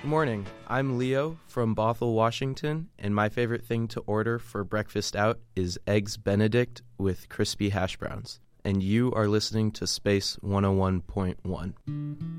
Good morning. I'm Leo from Bothell, Washington, and my favorite thing to order for breakfast out is Eggs Benedict with crispy hash browns. And you are listening to Space 101.1.